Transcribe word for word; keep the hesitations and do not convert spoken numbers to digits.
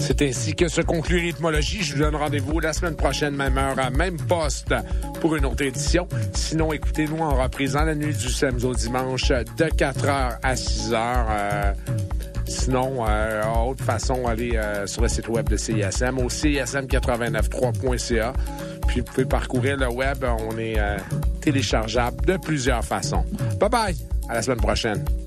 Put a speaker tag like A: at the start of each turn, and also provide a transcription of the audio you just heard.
A: C'est ainsi que se conclut Rythmologie. Je vous donne rendez-vous la semaine prochaine, même heure, à même poste, pour une autre édition. Sinon, écoutez-nous en reprisant la nuit du samedi au dimanche de quatre heures à six heures. Euh, sinon, euh, autre façon, allez euh, sur le site web de C I S M, au C I S M quatre-vingt-neuf trois point C A. Puis, vous pouvez parcourir le web. On est euh, téléchargeable de plusieurs façons. Bye-bye! À la semaine prochaine.